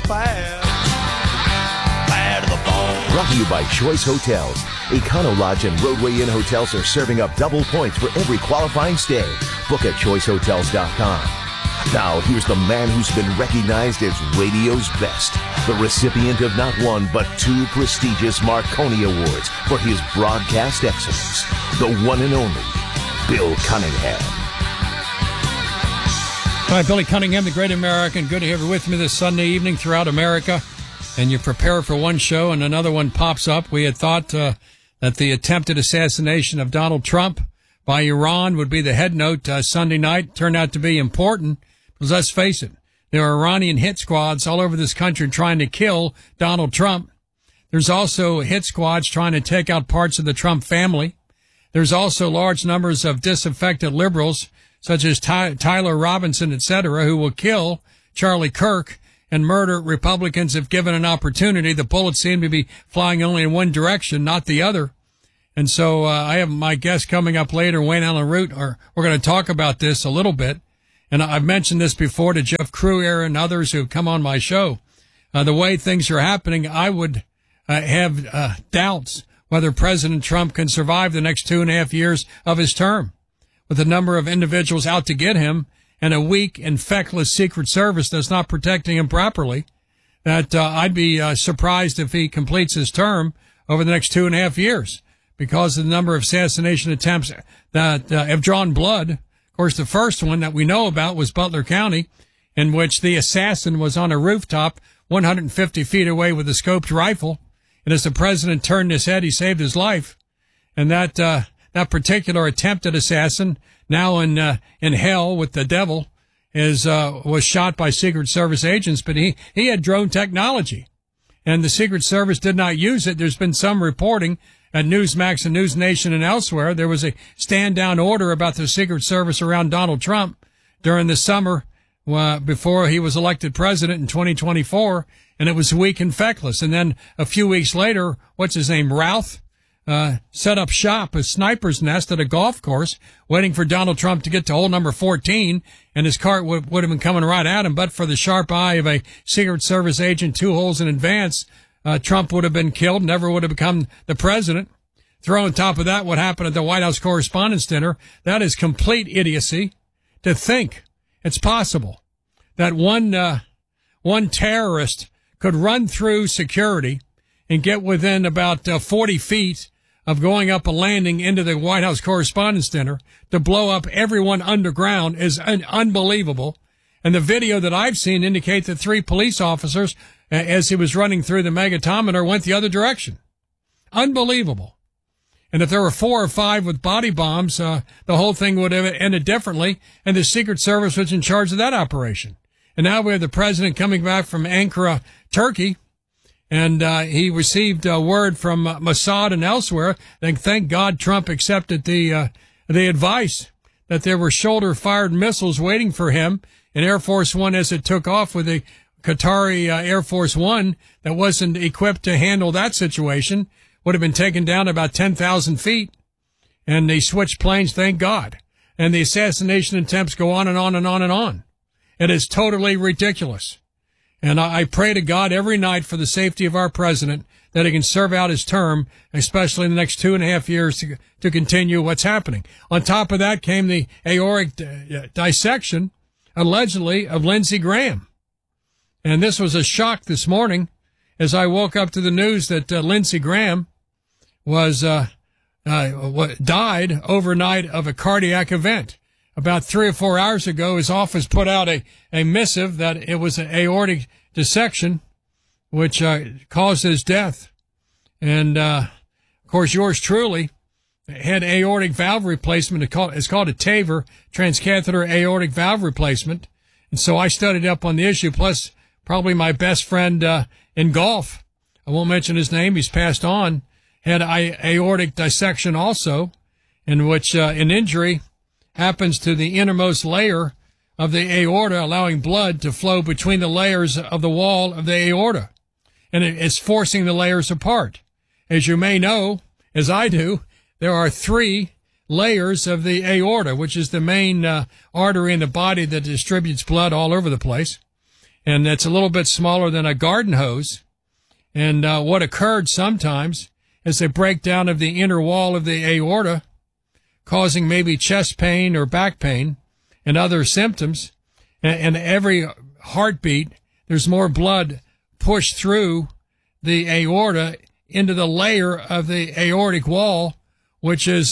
fire. Fire to the bone. Brought to you by Choice Hotels. Econo Lodge and Roadway Inn hotels are serving up double points for every qualifying stay. Book at choicehotels.com. Now, here's the man who's been recognized as radio's best, the recipient of not one but two prestigious Marconi Awards for his broadcast excellence, the one and only Bill Cunningham. All right, Billy Cunningham, the great American. Good to have you with me this Sunday evening throughout America. And you prepare for one show and another one pops up. We had thought that the attempted assassination of Donald Trump by Iran would be the head note Sunday night. Turned out to be important. Because let's face it, there are Iranian hit squads all over this country trying to kill Donald Trump. There's also hit squads trying to take out parts of the Trump family. There's also large numbers of disaffected liberals, such as Tyler Robinson, etc., who will kill Charlie Kirk and murder Republicans if given an opportunity. The bullets seem to be flying only in one direction, not the other. And so I have my guest coming up later, Wayne Allyn Root. We're going to talk about this a little bit. And I've mentioned this before to Jeff Cruier and others who come on my show. The way things are happening, I would have doubts whether President Trump can survive the next 2.5 years of his term. With the number of individuals out to get him and a weak and feckless Secret Service that's not protecting him properly, that I'd be surprised if he completes his term over the next 2.5 years because of the number of assassination attempts that have drawn blood. Of course, the first one that we know about was Butler County, in which the assassin was on a rooftop 150 feet away with a scoped rifle. And as the president turned his head, he saved his life. And that particular attempted assassin, now in hell with the devil, was shot by Secret Service agents, but he had drone technology. And the Secret Service did not use it. There's been some reporting at Newsmax and News Nation and elsewhere. There was a stand-down order about the Secret Service around Donald Trump during the summer before he was elected president in 2024, and it was weak and feckless. And then a few weeks later, what's his name, Routh, set up shop, a sniper's nest at a golf course, waiting for Donald Trump to get to hole number 14, and his cart would have been coming right at him. But for the sharp eye of a Secret Service agent 2 holes in advance, Trump would have been killed, never would have become the president. Throw on top of that what happened at the White House Correspondents' Dinner. That is complete idiocy to think it's possible that one terrorist could run through security and get within about 40 feet of going up a landing into the White House Correspondents' Dinner to blow up everyone underground is unbelievable. And the video that I've seen indicate that 3 police officers, as he was running through the magnetometer, went the other direction. Unbelievable. And if there were 4 or 5 with body bombs, the whole thing would have ended differently, and the Secret Service was in charge of that operation. And now we have the president coming back from Ankara, Turkey, and he received word from Mossad and elsewhere. And thank God Trump accepted the advice that there were shoulder-fired missiles waiting for him in Air Force One as it took off with the Qatari Air Force One that wasn't equipped to handle that situation. Would have been taken down about 10,000 feet. And they switched planes, thank God. And the assassination attempts go on and on and on and on. It is totally ridiculous. And I pray to God every night for the safety of our president that he can serve out his term, especially in the next 2.5 years to continue what's happening. On top of that came the aortic dissection, allegedly, of Lindsey Graham. And this was a shock this morning as I woke up to the news that Lindsey Graham was died overnight of a cardiac event. About 3 or 4 hours ago, his office put out a missive that it was an aortic dissection, which caused his death. And of course, yours truly had aortic valve replacement. It's called a TAVR, transcatheter aortic valve replacement. And so I studied up on the issue. Plus, probably my best friend in golf, I won't mention his name, he's passed on, had aortic dissection also, in which an injury happens to the innermost layer of the aorta, allowing blood to flow between the layers of the wall of the aorta. And it's forcing the layers apart. As you may know, as I do, there are 3 layers of the aorta, which is the main artery in the body that distributes blood all over the place. and it's a little bit smaller than a garden hose. And what occurred sometimes is a breakdown of the inner wall of the aorta, causing maybe chest pain or back pain and other symptoms. And every heartbeat, there's more blood pushed through the aorta into the layer of the aortic wall, which is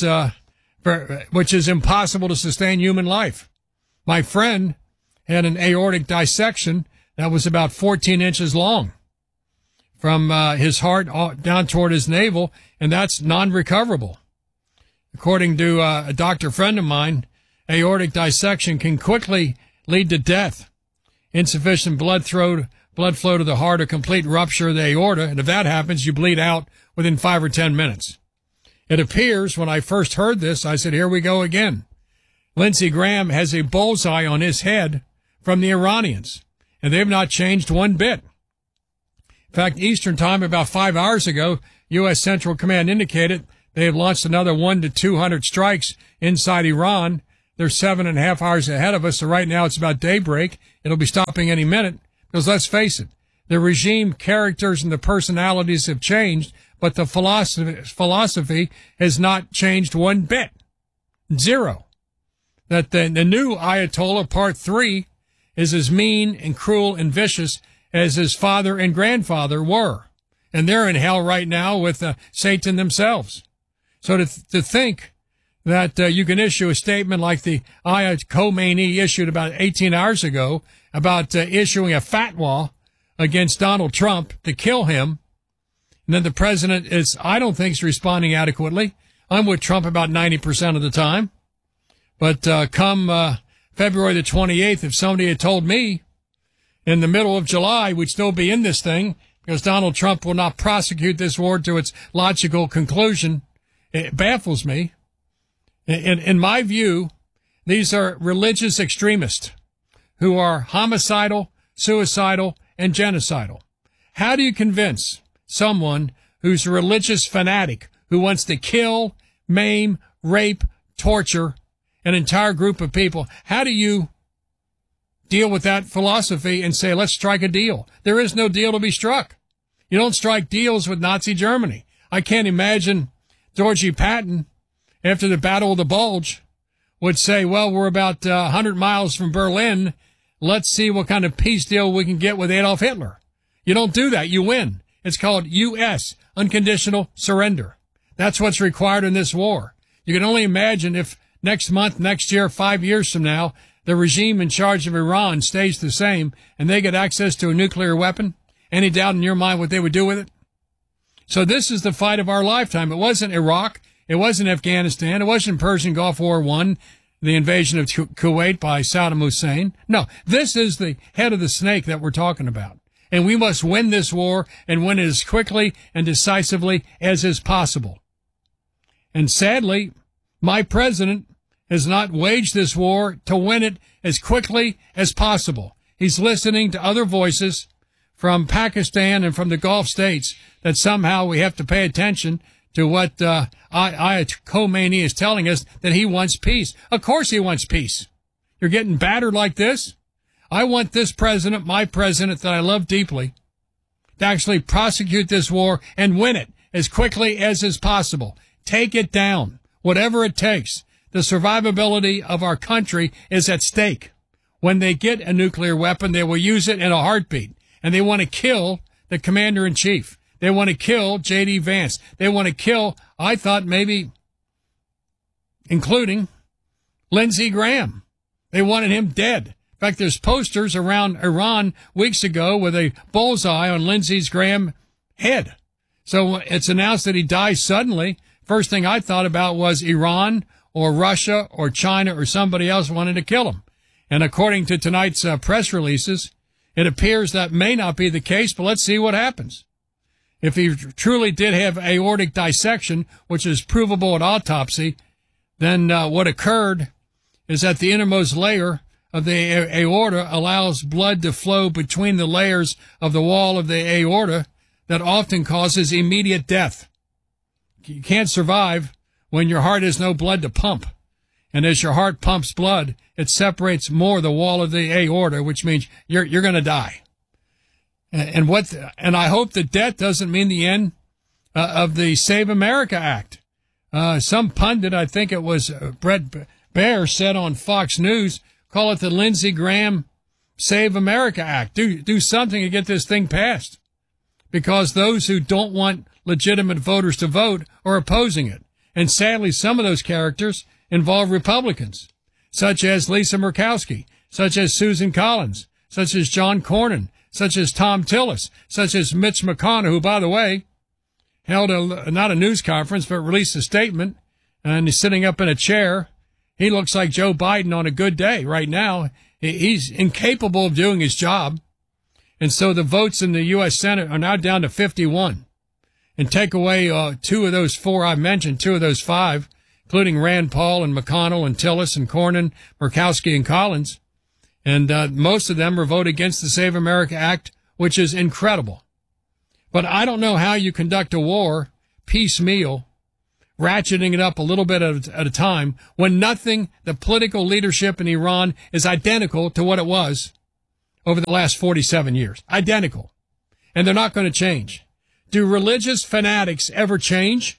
impossible to sustain human life. My friend had an aortic dissection that was about 14 inches long from his heart down toward his navel, and that's non-recoverable. According to a doctor friend of mine, aortic dissection can quickly lead to death, insufficient blood flow to the heart, or complete rupture of the aorta, and if that happens, you bleed out within 5 or 10 minutes. It appears, when I first heard this, I said, here we go again. Lindsey Graham has a bullseye on his head from the Iranians, and they've not changed one bit. In fact, Eastern time, about 5 hours ago, U.S. Central Command indicated they have launched another 100 to 200 strikes inside Iran. They're 7.5 hours ahead of us, so right now it's about daybreak. It'll be stopping any minute, because let's face it, the regime characters and the personalities have changed, but the philosophy has not changed one bit. Zero. That the new Ayatollah, part 3, is as mean and cruel and vicious as his father and grandfather were. And they're in hell right now with Satan themselves. So to think that you can issue a statement like the Ayatollah Khomeini issued about 18 hours ago about issuing a fatwa against Donald Trump to kill him, and then the president I don't think is responding adequately. I'm with Trump about 90% of the time. But come February the 28th, if somebody had told me in the middle of July we'd still be in this thing because Donald Trump will not prosecute this war to its logical conclusion, it baffles me. In my view, these are religious extremists who are homicidal, suicidal, and genocidal. How do you convince someone who's a religious fanatic who wants to kill, maim, rape, torture an entire group of people? How do you deal with that philosophy and say, let's strike a deal? There is no deal to be struck. You don't strike deals with Nazi Germany. I can't imagine Georgie Patton, after the Battle of the Bulge, would say, well, we're about 100 miles from Berlin. Let's see what kind of peace deal we can get with Adolf Hitler. You don't do that. You win. It's called U.S. unconditional surrender. That's what's required in this war. You can only imagine if next month, next year, 5 years from now, the regime in charge of Iran stays the same and they get access to a nuclear weapon. Any doubt in your mind what they would do with it? So this is the fight of our lifetime. It wasn't Iraq. It wasn't Afghanistan. It wasn't Persian Gulf War I, the invasion of Kuwait by Saddam Hussein. No, this is the head of the snake that we're talking about. And we must win this war and win it as quickly and decisively as is possible. And sadly, my president has not waged this war to win it as quickly as possible. He's listening to other voices from Pakistan and from the Gulf states that somehow we have to pay attention to what Ayatollah Khomeini is telling us, that he wants peace. Of course he wants peace. You're getting battered like this? I want this president, my president that I love deeply, to actually prosecute this war and win it as quickly as is possible. Take it down, whatever it takes. The survivability of our country is at stake. When they get a nuclear weapon, they will use it in a heartbeat. And they want to kill the commander-in-chief. They want to kill J.D. Vance. They want to kill, I thought maybe, including Lindsey Graham. They wanted him dead. In fact, there's posters around Iran weeks ago with a bullseye on Lindsey Graham's head. So it's announced that he dies suddenly. First thing I thought about was Iran or Russia or China or somebody else wanted to kill him. And according to tonight's press releases, it appears that may not be the case, but let's see what happens. If he truly did have aortic dissection, which is provable at autopsy, then what occurred is that the innermost layer of the aorta allows blood to flow between the layers of the wall of the aorta that often causes immediate death. You can't survive when your heart has no blood to pump. And as your heart pumps blood, it separates more the wall of the aorta, which means you're going to die. And I hope the death doesn't mean the end of the Save America Act. Some pundit, I think it was Brett Baer, said on Fox News, call it the Lindsey Graham Save America Act. Do something to get this thing passed, because those who don't want legitimate voters to vote are opposing it. And sadly, some of those characters involve Republicans, such as Lisa Murkowski, such as Susan Collins, such as John Cornyn, such as Tom Tillis, such as Mitch McConnell, who, by the way, held not a news conference, but released a statement, and he's sitting up in a chair. He looks like Joe Biden on a good day right now. He's incapable of doing his job. And so the votes in the U.S. Senate are now down to 51. And take away 2 of those 4 I mentioned, 2 of those 5, including Rand Paul and McConnell and Tillis and Cornyn, Murkowski and Collins. And most of them are voted against the Save America Act, which is incredible. But I don't know how you conduct a war piecemeal, ratcheting it up a little bit at a time, when the political leadership in Iran is identical to what it was over the last 47 years. Identical. And they're not going to change. Do religious fanatics ever change?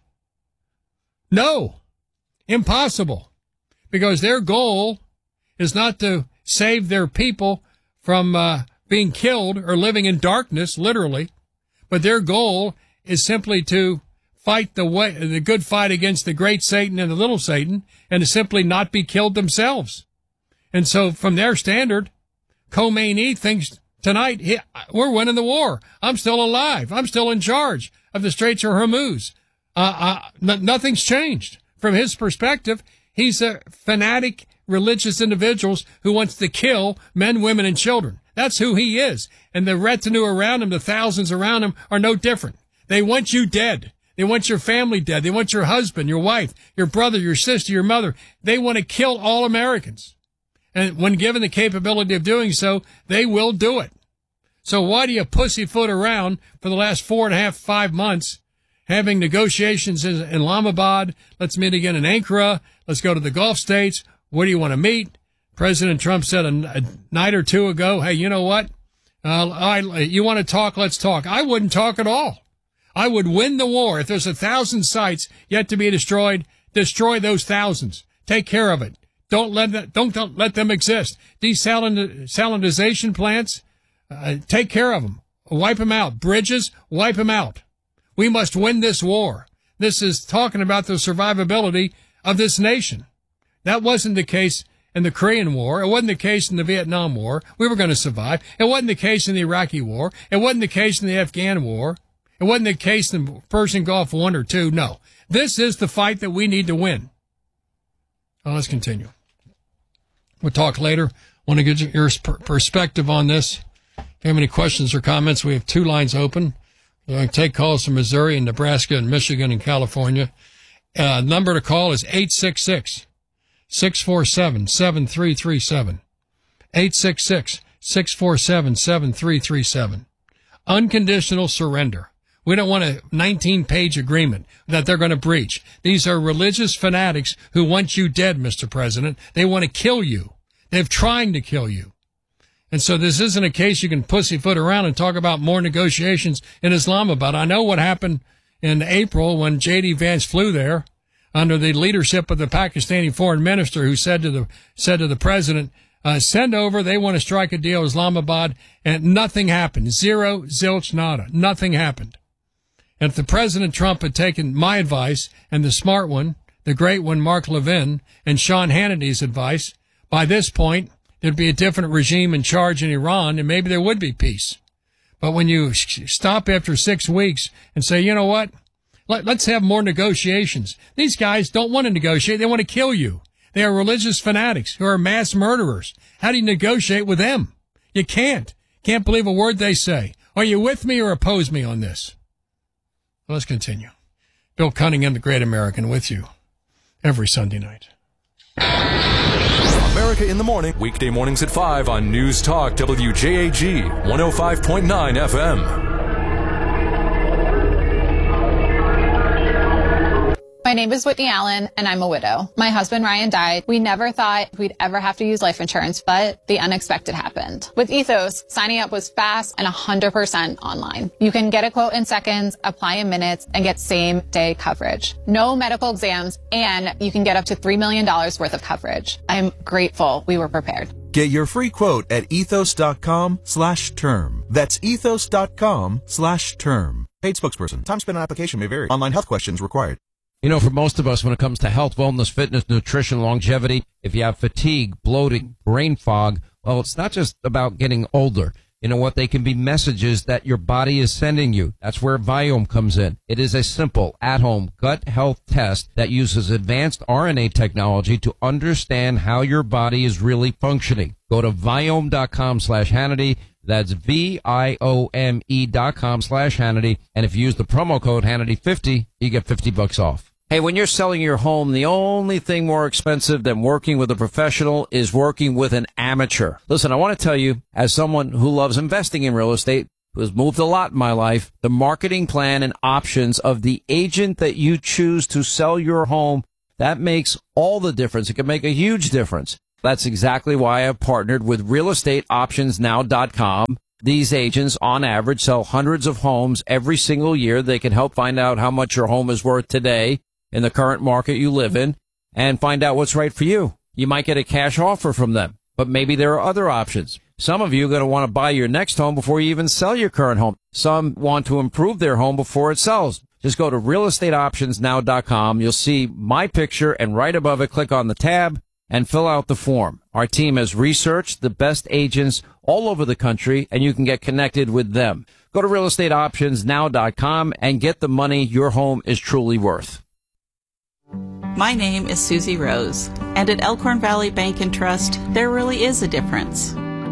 No. Impossible. Because their goal is not to save their people from being killed or living in darkness, literally, but their goal is simply to fight the good fight against the great Satan and the little Satan, and to simply not be killed themselves. And so from their standard, Khomeini thinks tonight, we're winning the war. I'm still alive. I'm still in charge of the Straits of Hormuz. Nothing's changed. From his perspective, he's a fanatic religious individual who wants to kill men, women, and children. That's who he is. And the retinue around him, the thousands around him, are no different. They want you dead. They want your family dead. They want your husband, your wife, your brother, your sister, your mother. They want to kill all Americans. And when given the capability of doing so, they will do it. So why do you pussyfoot around for the last 4.5, 5 months, having negotiations in Islamabad? Let's meet again in Ankara. Let's go to the Gulf states. Where do you want to meet? President Trump said a night or 2 ago, hey, you know what? You want to talk? Let's talk. I wouldn't talk at all. I would win the war. If there's 1,000 sites yet to be destroyed, destroy those thousands. Take care of it. Don't let them exist. Desalinization plants, take care of them. Wipe them out. Bridges, wipe them out. We must win this war. This is talking about the survivability of this nation. That wasn't the case in the Korean War. It wasn't the case in the Vietnam War. We were going to survive. It wasn't the case in the Iraqi War. It wasn't the case in the Afghan War. It wasn't the case in the Persian Gulf 1 or 2. No. This is the fight that we need to win. Well, let's continue. We'll talk later. Want to get your perspective on this. If you have any questions or comments, we have 2 lines open. We're going to take calls from Missouri and Nebraska and Michigan and California. Number to call is 866-647-7337. 866-647-7337. Unconditional surrender. We don't want a 19-page agreement that they're going to breach. These are religious fanatics who want you dead, Mr. President. They want to kill you. They're trying to kill you. And so this isn't a case you can pussyfoot around and talk about more negotiations in Islamabad. I know what happened in April when J.D. Vance flew there under the leadership of the Pakistani foreign minister, who said to the president, send over, they want to strike a deal, Islamabad, and nothing happened. Zero, zilch, nada. Nothing happened. And if the President Trump had taken my advice and the smart one, the great one, Mark Levin, and Sean Hannity's advice, by this point, there'd be a different regime in charge in Iran, and maybe there would be peace. But when you stop after 6 weeks and say, you know what, let's have more negotiations. These guys don't want to negotiate. They want to kill you. They are religious fanatics who are mass murderers. How do you negotiate with them? You can't. Can't believe a word they say. Are you with me or oppose me on this? Let's continue. Bill Cunningham, the Great American, with you every Sunday night. America in the Morning, weekday mornings at 5 on News Talk WJAG 105.9 FM. My name is Whitney Allen, and I'm a widow. My husband, Ryan, died. We never thought we'd ever have to use life insurance, but the unexpected happened. With Ethos, signing up was fast and 100% online. You can get a quote in seconds, apply in minutes, and get same-day coverage. No medical exams, and you can get up to $3 million worth of coverage. I'm grateful we were prepared. Get your free quote at ethos.com/term. That's ethos.com/term. Paid spokesperson. Time spent on application may vary. Online health questions required. You know, for most of us, when it comes to health, wellness, fitness, nutrition, longevity, if you have fatigue, bloating, brain fog, well, it's not just about getting older. You know what? They can be messages that your body is sending you. That's where Viome comes in. It is a simple, at-home gut health test that uses advanced RNA technology to understand how your body is really functioning. Go to Viome.com/Hannity. That's VIOME.com/Hannity. And if you use the promo code Hannity50, you get $50 off. Hey, when you're selling your home, the only thing more expensive than working with a professional is working with an amateur. Listen, I want to tell you, as someone who loves investing in real estate, who has moved a lot in my life, the marketing plan and options of the agent that you choose to sell your home, that makes all the difference. It can make a huge difference. That's exactly why I've partnered with realestateoptionsnow.com. These agents, on average, sell hundreds of homes every single year. They can help find out how much your home is worth today in the current market you live in and find out what's right for you. You might get a cash offer from them, but maybe there are other options. Some of you are going to want to buy your next home before you even sell your current home. Some want to improve their home before it sells. Just go to realestateoptionsnow.com. You'll see my picture, and right above it, click on the tab and fill out the form. Our team has researched the best agents all over the country, and you can get connected with them. Go to realestateoptionsnow.com and get the money your home is truly worth. My name is Susie Rose, and at Elkhorn Valley Bank and Trust, there really is a difference.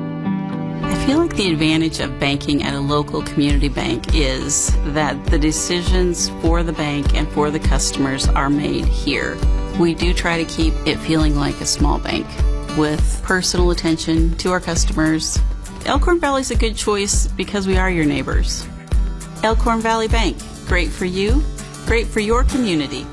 I feel like the advantage of banking at a local community bank is that the decisions for the bank and for the customers are made here. We do try to keep it feeling like a small bank with personal attention to our customers. Elkhorn Valley is a good choice because we are your neighbors. Elkhorn Valley Bank, great for you, great for your community.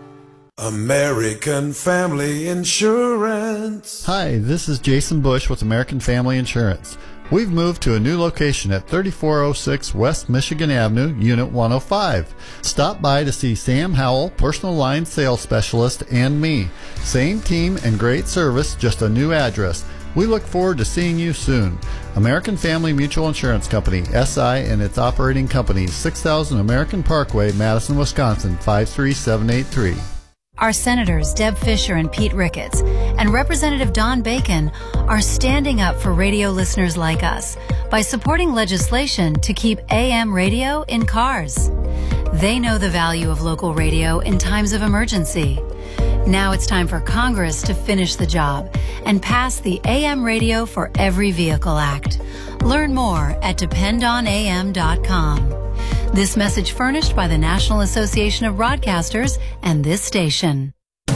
American Family Insurance. Hi, this is Jason Bush with American Family Insurance. We've moved to a new location at 3406 West Michigan Avenue, Unit 105. Stop by to see Sam Howell, personal line sales specialist, and me. Same team and great service, just a new address. We look forward to seeing you soon. American Family Mutual Insurance Company, SI, and its operating companies, 6000 American Parkway, Madison, Wisconsin, 53783. Our Senators Deb Fischer and Pete Ricketts and Representative Don Bacon are standing up for radio listeners like us by supporting legislation to keep AM radio in cars. They know the value of local radio in times of emergency. Now it's time for Congress to finish the job and pass the AM Radio for Every Vehicle Act. Learn more at dependonam.com. This message furnished by the National Association of Broadcasters and this station.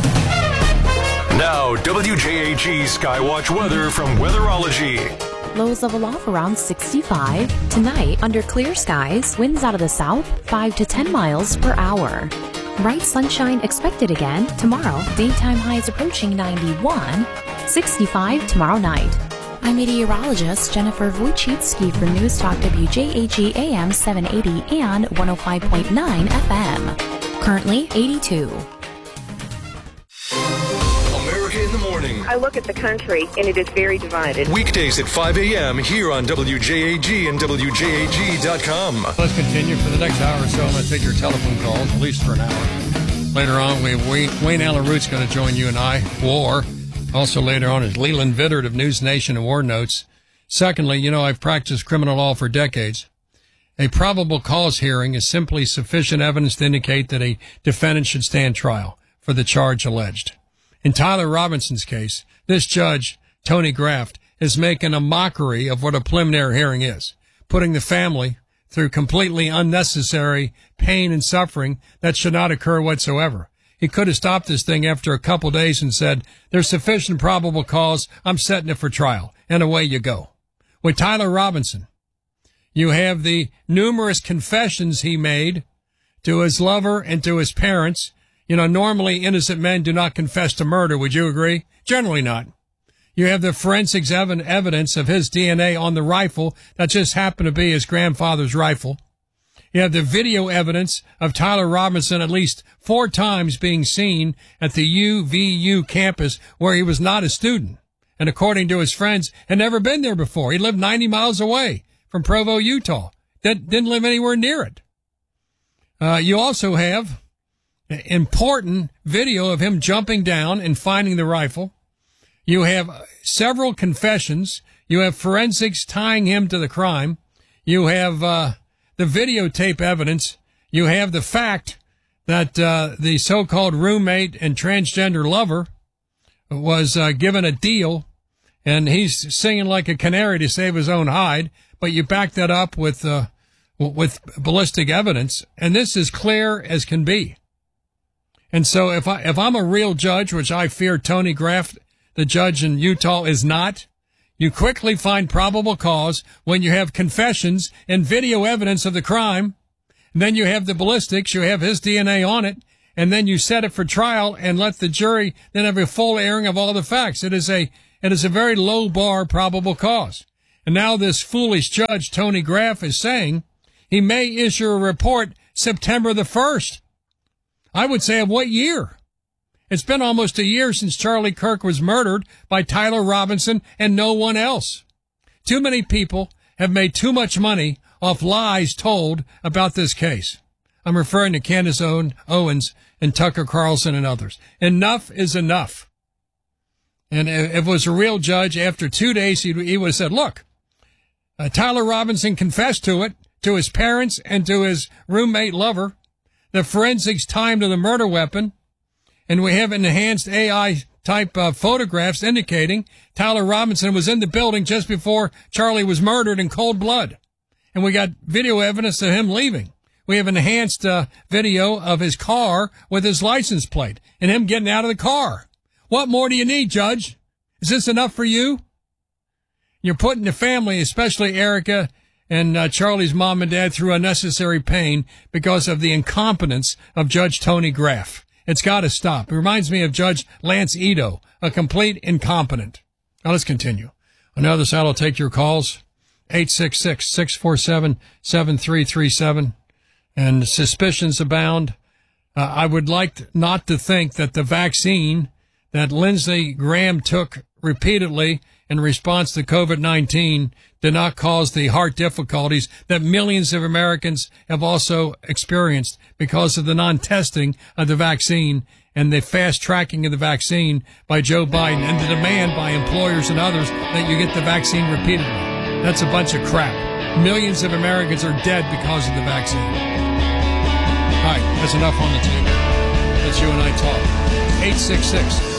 Now, WJAG Skywatch weather from Weatherology. Lows level off around 65. Tonight, under clear skies, winds out of the south, 5 to 10 miles per hour. Bright sunshine expected again tomorrow. Daytime highs approaching 91. 65 tomorrow night. I'm meteorologist Jennifer Wojcicki for News Talk WJAG AM 780 and 105.9 FM. Currently 82. America in the Morning. I look at the country, and it is very divided. Weekdays at 5 a.m. here on WJAG and WJAG.com. Let's continue for the next hour or so. I'm going to take your telephone calls, at least for an hour. Later on, we have Wayne Allen Root's going to join you and I. War. Also later on is Leland Vittert of News Nation and War Notes. Secondly, you know, I've practiced criminal law for decades. A probable cause hearing is simply sufficient evidence to indicate that a defendant should stand trial for the charge alleged. In Tyler Robinson's case, this judge, Tony Graft, is making a mockery of what a preliminary hearing is, putting the family through completely unnecessary pain and suffering that should not occur whatsoever. He could have stopped this thing after a couple days and said, there's sufficient probable cause, I'm setting it for trial, and away you go. With Tyler Robinson, you have the numerous confessions he made to his lover and to his parents. Normally innocent men do not confess to murder. Would you agree? Generally not. You have the forensics evidence of his DNA on the rifle that just happened to be his grandfather's rifle. You have the video evidence of Tyler Robinson at least 4 times being seen at the UVU campus where he was not a student. And according to his friends, had never been there before. He lived 90 miles away from Provo, Utah. Didn't live anywhere near it. You also have important video of him jumping down and finding the rifle. You have several confessions. You have forensics tying him to the crime. You have the videotape evidence. You have the fact that the so-called roommate and transgender lover was given a deal, and he's singing like a canary to save his own hide. But you back that up with ballistic evidence, and this is clear as can be. And so if I'm a real judge, which I fear Tony Graff, the judge in Utah, is not, you quickly find probable cause when you have confessions and video evidence of the crime. And then you have the ballistics, you have his DNA on it, and then you set it for trial and let the jury then have a full airing of all the facts. It is a very low bar probable cause. And now this foolish judge, Tony Graff, is saying he may issue a report September the 1st. I would say of what year? It's been almost a year since Charlie Kirk was murdered by Tyler Robinson and no one else. Too many people have made too much money off lies told about this case. I'm referring to Candace Owens and Tucker Carlson and others. Enough is enough. And if it was a real judge, after 2 days, he would have said, look, Tyler Robinson confessed to it, to his parents and to his roommate lover. The forensics tie him to the murder weapon. And we have enhanced AI type photographs indicating Tyler Robinson was in the building just before Charlie was murdered in cold blood. And we got video evidence of him leaving. We have enhanced video of his car with his license plate and him getting out of the car. What more do you need, Judge? Is this enough for you? You're putting the family, especially Erica and Charlie's mom and dad, through unnecessary pain because of the incompetence of Judge Tony Graff. It's got to stop. It reminds me of Judge Lance Ito, a complete incompetent. Now let's continue. On the other side, I'll take your calls. 866-647-7337. And suspicions abound. I would like not to think that the vaccine that Lindsey Graham took repeatedly in response to COVID-19 did not cause the heart difficulties that millions of Americans have also experienced because of the non-testing of the vaccine and the fast tracking of the vaccine by Joe Biden and the demand by employers and others that you get the vaccine repeatedly. That's a bunch of crap. Millions of Americans are dead because of the vaccine. All right, that's enough on the table. Let's you and I talk.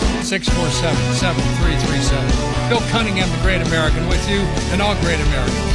866-647-7337. Bill Cunningham, the Great American, with you and all great Americans.